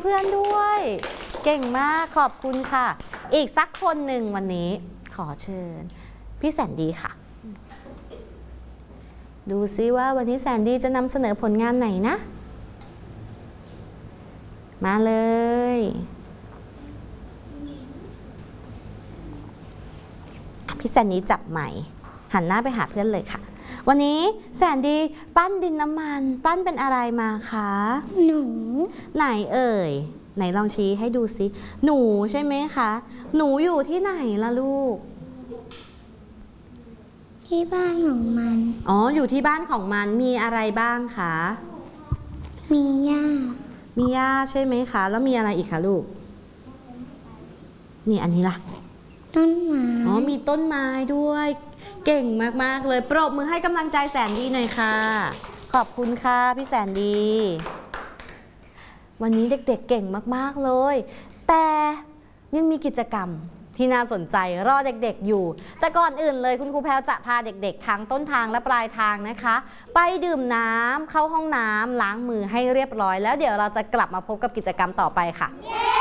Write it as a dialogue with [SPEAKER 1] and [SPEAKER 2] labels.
[SPEAKER 1] พื่อนด้วย เก่งมากขอบคุณค่ะ อีกสักคนหนึ่งวันนี้ขอเชิญพี่แสนดีค่ะดูซิว่าวันนี้แสนดีจะนำเสนอผลงานไหนนะมาเลยพี่แสนดีจับใหม่หันหน้าไปหาเพื่อนเลยค่ะวันนี้แสนดีปั้นดินน้ำมันปั้นเป็นอะไรมาคะ
[SPEAKER 2] หนู
[SPEAKER 1] ไหนเอ่ยไหนลองชี้ให้ดูสิหนูใช่ไหมคะหนูอยู่ที่ไหนล่ะลูก
[SPEAKER 2] ที่บ้านของมัน
[SPEAKER 1] อ๋ออยู่ที่บ้านของมันมีอะไรบ้างคะ
[SPEAKER 2] มีหญ้า
[SPEAKER 1] ใช่ไหมคะแล้วมีอะไรอีกคะลูกนี่อันนี้ล่ะ
[SPEAKER 2] ต้นไม้
[SPEAKER 1] อ๋อมีต้นไม้ด้วยเก่งมากๆเลยปรบมือให้กำลังใจแสนดีหน่อยค่ะขอบคุณค่ะพี่แสนดีวันนี้เด็กๆเก่งมากๆเลยแต่ยังมีกิจกรรมที่น่าสนใจรอเด็กๆอยู่แต่ก่อนอื่นเลยคุณครูแพลวจะพาเด็กๆทั้งต้นทางและปลายทางนะคะไปดื่มน้ำเข้าห้องน้ำล้างมือให้เรียบร้อยแล้วเดี๋ยวเราจะกลับมาพบกับกิจกรรมต่อไปค่ะ